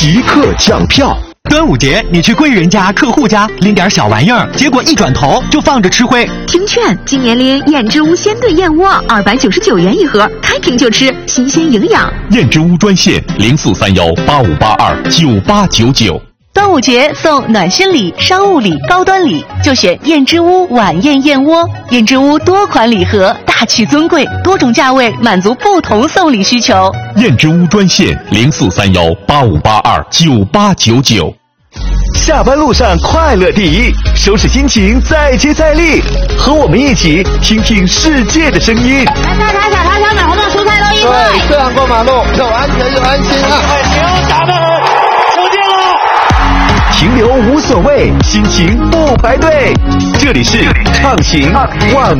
即刻抢票。 端午节，你去贵人家、客户家拎点小玩意儿，结果一转头就放着吃灰。 听劝，今年拎燕之屋鲜炖燕窝，299元一盒，开瓶就吃，新鲜营养。 燕之屋专线043185829899。 端午节送暖心礼、商务礼、高端礼，就选燕之屋晚宴燕窝。燕之屋多款礼盒，大气尊贵，多种价位，满足不同送礼需求。 燕之屋专线043185829899。下班路上快乐第一，收拾心情再接再厉，和我们一起听听世界的声音。 小买红豆蔬菜都1块。 对，这样过马路又安全又安心啊！ 停下的人出镜了。 停留无所谓，心情不排队。这里是畅行万